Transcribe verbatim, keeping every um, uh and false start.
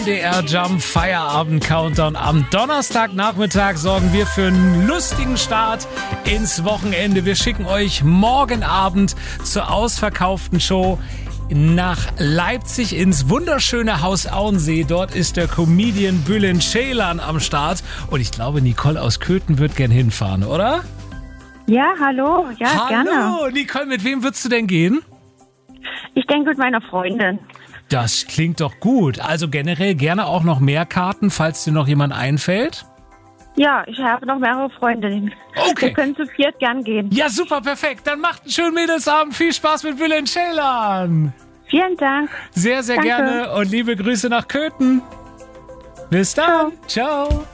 D R Jump Feierabend Countdown. Am Donnerstagnachmittag sorgen wir für einen lustigen Start ins Wochenende. Wir schicken euch morgen Abend zur ausverkauften Show nach Leipzig ins wunderschöne Haus Auensee. Dort ist der Comedian Bülent Ceylan am Start. Und ich glaube, Nicole aus Köthen wird gern hinfahren, oder? Ja, hallo. Ja, Hallo, gerne. Hallo, Nicole, mit wem würdest du denn gehen? Ich denke mit meiner Freundin. Das klingt doch gut. Also generell gerne auch noch mehr Karten, falls dir noch jemand einfällt. Ja, ich habe noch mehrere Freundinnen. Okay. Wir können zu viert gern gehen. Ja, super, perfekt. Dann macht einen schönen Mädelsabend. Viel Spaß mit Bülent Ceylan. Vielen Dank. Sehr, sehr Danke. gerne und liebe Grüße nach Köthen. Bis dann. Ciao. Ciao.